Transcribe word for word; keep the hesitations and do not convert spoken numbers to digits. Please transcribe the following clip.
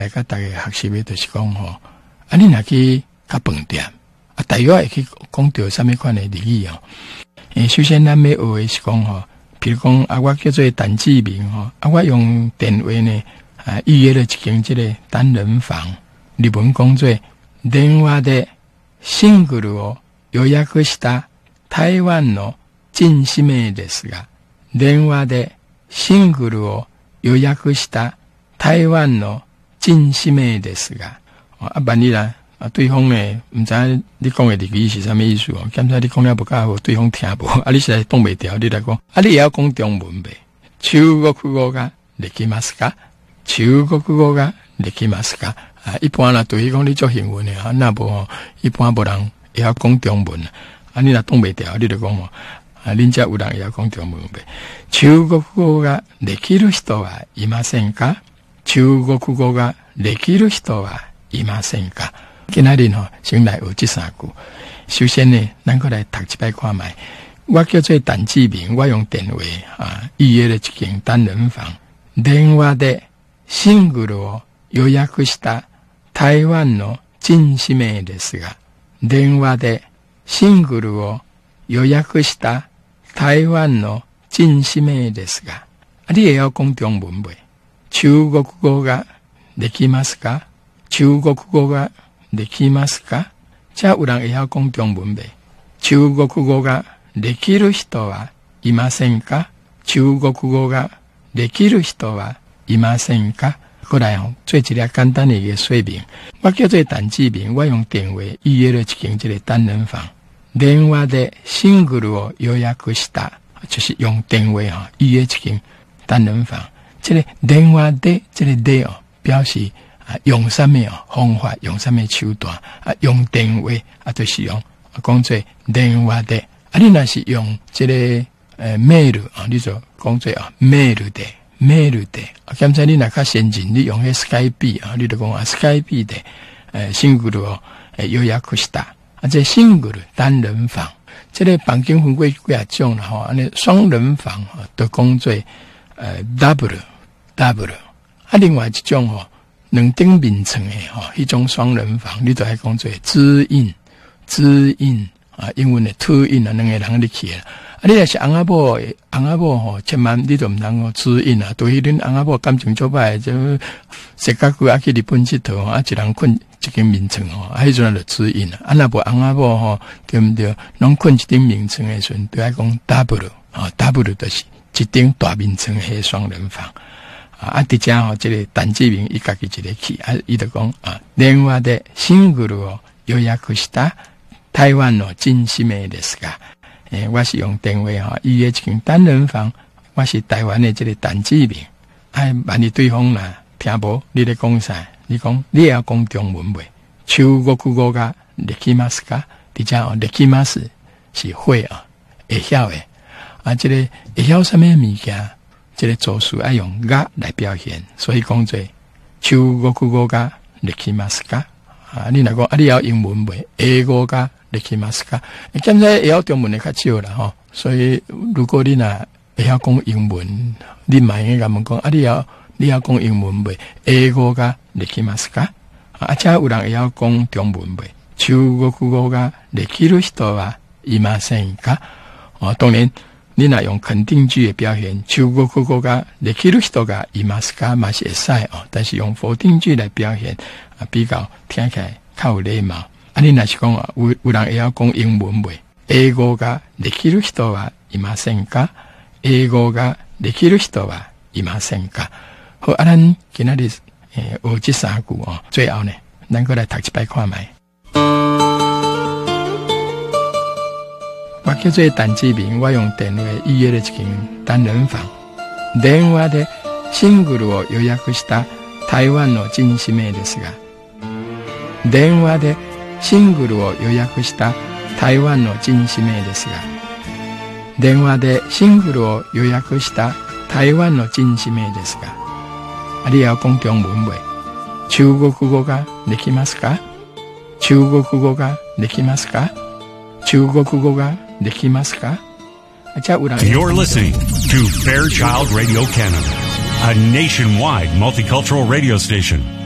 来甲大家学习的就是讲吼，啊，你若去较饭店，啊，大约会去讲到什么款的日语哦？诶，首先咱要学的是讲吼，比如讲啊，我叫做陈志明吼，啊，我用电话呢啊预约了一间这个单人房，日文讲做電話でシングルを予約した台湾の人氏名ですが、電話でシングルを予約した台湾の人氏名ですが，啊，万一啦，啊，对方呢，唔知你讲的日语是啥物意思哦？检查你讲了不较好，对方听无，啊，你实在挡袂掉，你来讲，啊，你也要讲中文呗。中国語ができますか？中国語ができますか？啊，一般啦，对于讲你做英文的啊，那无吼，一般无人会晓讲中文啊，你若挡袂掉，你就讲吼，啊，恁遮有人会晓讲中文呗。中国語ができる人はいませんか？中国語ができる人はいませんか？今仔日吼，先来学这三句。首先呢，咱过来读一摆看卖。我叫做陈志明，我用电话啊预约了一间单人房。電話でシングルを予約した台湾の人氏名ですが、電話でシングルを予約した台湾の人氏名ですが、あ你也要講中文袂？中国語ができますか？中国語ができますか？じゃあ有人会曉講中文袂？中国語ができる人はいませんか？中国語ができる人はいませんか？过来哦，做一个简单的一个说明。我叫做陈志明，我用电话预約了一間這個單人房。電話でシングルを予約した，就是用電話哈預約一間單人房。這個電話de這個de哦，表示啊用什麼哦方法，用什麼手段啊用電話啊，就是用講做電話de。啊，你若是用這個呃 mail 啊，你就講做啊 mail de。mail 的，剛才你若較先進，你用迄 Skype 啊，你就講啊 Skype 的，誒，シングルを誒予約した，啊，這シングル單人房，這個房間分幾幾啊種啦吼，安尼雙人房吼，都講做誒 double double， 啊，另外一種吼，兩頂面床的吼，迄種雙人房，你就係講做知音知音啊，英文的 two in 啊，兩個人入去啦。啊，你若是翁仔某，翁仔某吼，千萬你都毋通哦指引啊！對於恁翁仔某感情足歹，就食甲久啊去日本佚佗吼，啊一人困一間眠床吼，啊迄陣就指引啊！啊若無翁仔某吼，對毋對？攏困一頂眠床誒時陣，對愛講 double 啊 ，double 就是一頂大眠床誒雙人房啊！啊，佇遮吼，即個陳志明伊家己一個去啊，伊就講啊，電話でシングルを予約した台灣の人氏名ですが。诶，我是用電話哈預約一間單人房，我是台灣的這個陳志明。哎，萬一對方呐聽無，你咧講啥？你講你也要講中文袂？中國語ができますか？底下哦，できます是會啊，會曉的。啊，這個會曉什麼物件？這個做事要用が來表現，所以講做中國語ができますか？啊，你若講啊，你要英文袂？英語ができますか？現在會曉中文的較少啦吼，所以如果你若會曉講英文，你嘛應該咁講啊，你要你要講英文袂？英語ができますか？啊，且有人會曉講中文袂？中國語ができる人はいませんか？哦，當然你若用肯定句的表現，中國語ができる人がいますか？嘛是會使哦，但是用否定句來表現啊，比較聽起來較有禮貌。啊，你若是講啊，有有人會曉講英文袂？英語ができる人はいませんか？英語ができる人はいませんか？好，啊，咱今仔日誒學這三句哦，最後呢，咱過來讀一擺看賣。我叫做陳志明，我用電話預約了一間單人房。電話でシングルを予約した台灣の人氏名ですが、電話でシングルを予約した台湾の人氏名ですが、電話でシングルを予約した台湾の人氏名ですが、あり要講中文袂？中国語ができますか？中国語ができますか？中国語ができますか？ You're listening to Fairchild Radio Canada, a nationwide multicultural radio station.